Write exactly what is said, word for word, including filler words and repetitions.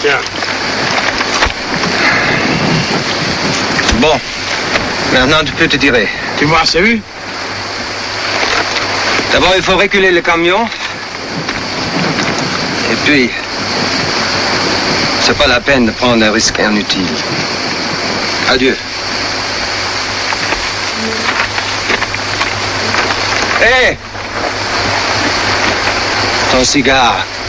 Tiens. Bon. Maintenant, tu peux te tirer. Tu vois, c'est vu? D'abord, il faut reculer le camion. Et puis, c'est pas la peine de prendre un risque inutile. Adieu. Hé! Hey! Ton cigare.